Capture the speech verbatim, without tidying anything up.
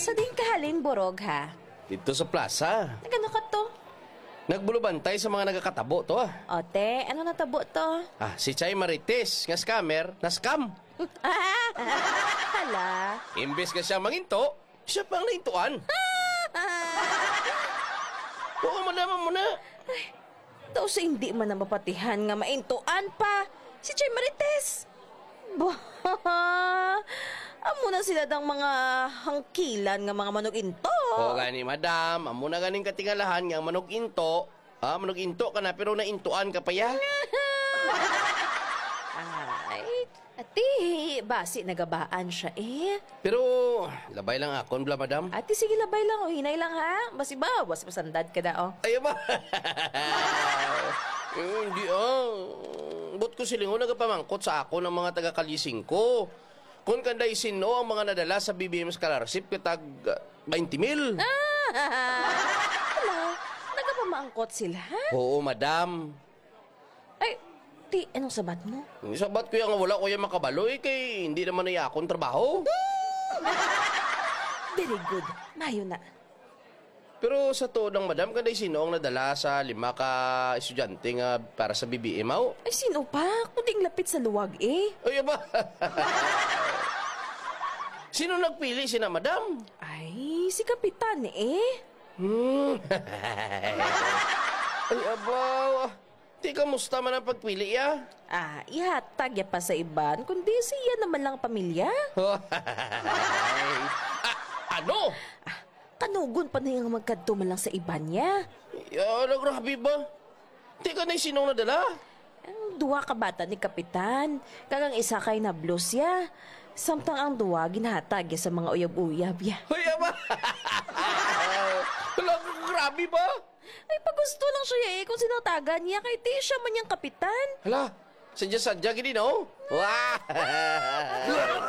Sa din kahalin borog ha. Dito sa plaza. Nagano ka to? Nagbulubantay sa mga nagakatabo to ah. Ote, ano natabo to? Ah, si Chay Marites, nga scammer, na scam. Hala. Imbes ka siya manginto, siya pang naintuan. Oo, malaman mo na. Daw sa hindi man na mapatihan nga maintuan pa. Si Chay Marites. Bah, amo na sila dang mga hangkilan nga mga manok into. Oo gani, madam, amo na ganing katingalahan nga manok into. Ah, manok into ka na, pero naintuan ka pa ya. Ay, ati, basi nagabaan siya eh. Pero, labay lang akon, bla, madam. Ati, sige labay lang o, hinay lang ha. Basi ba, basi pasandad ka na o. Ay, ba? Eh, hindi ah. Ba't ko silingon nagapamangkot sa ako ng mga taga-kalising ko? Kung kanday sino ang mga nadala sa B B M Scholarship kitag uh, twenty mil. Hala, nagapamaangkot sila ha? Oo, madam. Ay, ti, anong sabat mo? Sabat ko yung wala ko yung makabaloy kay hindi naman na akong trabaho. Very good, mayo na. Pero sa to ng madam, kanday sino ang nadala sa lima ka estudyante nga para sa B B M aw? Ay, sino pa? Kunding lapit sa luwag eh. Ay, ba? Sino nagpili sina madam? Ay, si Kapitan eh. Hmm. Ay, abaw. Di kamusta man ang pagpili, ya? Ah, ihatag ya pa sa iban, kundi siya naman lang pamilya. Ay. Ah, ano? Ah, kanugon pa na yung magkadto man lang sa iban niya. Ya, grabe ba? Di ka na sinong nadala? Ang duwa ka bata ni Kapitan, kagang isa kay na blues ya. Samtang ang duwa ginhatag ya sa mga uyab-uyab ya. Ay, aba. Wala, grabe ba? Ay, pagusto lang siya eh kung sinatagan niya kay ti siya man yung Kapitan. Hala, sadya-sadya gini, no? Wow!